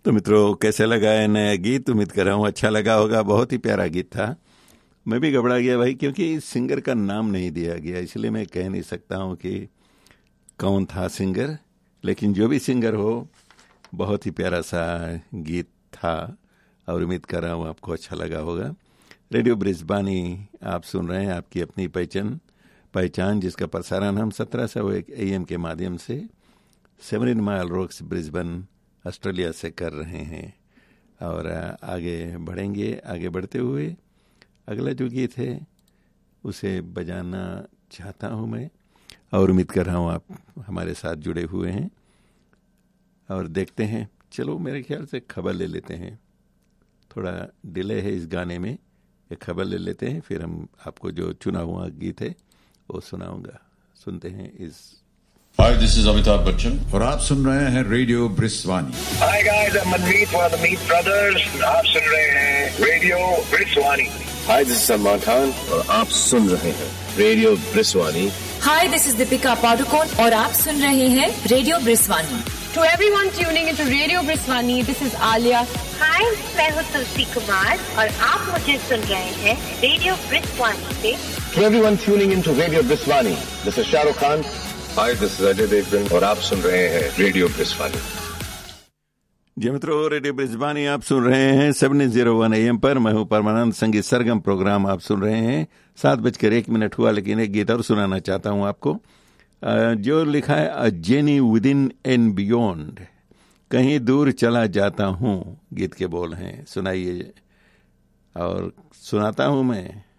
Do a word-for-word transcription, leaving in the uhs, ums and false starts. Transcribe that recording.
तो मित्रों, कैसे लगा है नया गीत? उम्मीद कर रहा हूँ अच्छा लगा होगा। बहुत ही प्यारा गीत था। मैं भी घबरा गया भाई, क्योंकि सिंगर का नाम नहीं दिया गया, इसलिए मैं कह नहीं सकता हूँ कि कौन था सिंगर। लेकिन जो भी सिंगर हो, बहुत ही प्यारा सा गीत था और उम्मीद कर रहा हूँ आपको अच्छा लगा होगा। रेडियो ब्रिस्बानी आप सुन रहे हैं, आपकी अपनी पहचान पहचान जिसका प्रसारण हम सत्रह सौ एक ए एम के माध्यम से seven mile rocks Brisbane Australia से कर रहे हैं। और आगे बढ़ेंगे। आगे बढ़ते हुए अगला जो गीत है उसे बजाना चाहता हूँ मैं, और उम्मीद कर रहा हूँ आप हमारे साथ जुड़े हुए हैं। और देखते हैं, चलो मेरे ख्याल से खबर ले लेते हैं। थोड़ा डिले है इस गाने में, एक खबर ले लेते हैं, फिर हम आपको जो चुना हुआ गीत है वो सुनाऊंगा। सुनते हैं इस। Hi, this is Amitabh Bachchan और आप सुन रहे हैं radio ब्रिस्वानी। Hi guys, I'm Manmeet from the Meat Brothers. आप सुन रहे हैं radio ब्रिस्वानी। Hi, this is Salman Khan और आप सुन रहे हैं radio ब्रिस्वानी। Hi, this is Deepika Padukone और आप सुन रहे हैं radio ब्रिस्वानी। To everyone tuning into Radio Brisbane, this is Alia. Hi, मैं हूँ तुलसी कुमार और आप मुझे सुन रहे हैं रेडियो ब्रिस्वानी से। To everyone tuning into Radio Brisbane, this is Shah Rukh Khan. Hi, this is Ajay Devgan और आप सुन रहे हैं रेडियो ब्रिस्बानी। जी मित्रों, रेडियो ब्रिस्बानी आप सुन रहे हैं seven zero one A M पर। मैं हूँ परमानंद संगीत सरगम प्रोग्राम आप सुन रहे हैं। सात बजकर एक मिनट हुआ, लेकिन एक गीत और सुनाना चाहता हूँ आपको, जो लिखा है a journey with in and beyond, कहीं दूर चला जाता हूँ। गीत के बोल हैं, सुनाइए और सुनाता हूँ मैं।